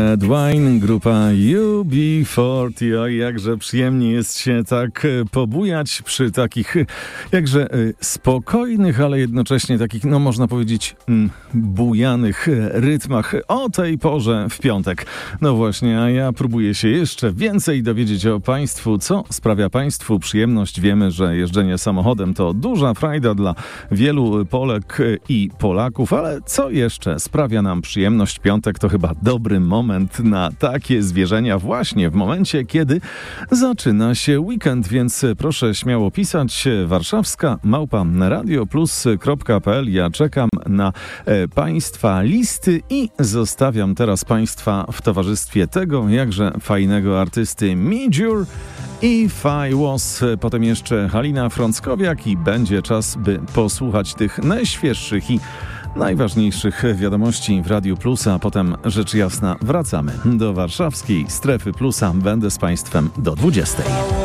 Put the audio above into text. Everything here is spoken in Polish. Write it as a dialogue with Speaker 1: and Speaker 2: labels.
Speaker 1: Dwine, grupa UB40. Oj, jakże przyjemnie jest się tak pobujać przy takich jakże spokojnych, ale jednocześnie takich, no można powiedzieć, bujanych rytmach o tej porze w piątek. No właśnie, a ja próbuję się jeszcze więcej dowiedzieć o Państwu, co sprawia Państwu przyjemność. Wiemy, że jeżdżenie samochodem to duża frajda dla wielu Polek i Polaków, ale co jeszcze sprawia nam przyjemność? Piątek to chyba dobry moment na takie zwierzenia właśnie w momencie, kiedy zaczyna się weekend, więc proszę śmiało pisać warszawska@radioplus.pl. Ja czekam na Państwa listy i zostawiam teraz Państwa w towarzystwie tego jakże fajnego artysty Midjur. If I Was, potem jeszcze Halina Frąckowiak i będzie czas, by posłuchać tych najświeższych i najważniejszych wiadomości w Radiu Plus, a potem rzecz jasna wracamy do warszawskiej Strefy Plusa. Będę z Państwem do 20.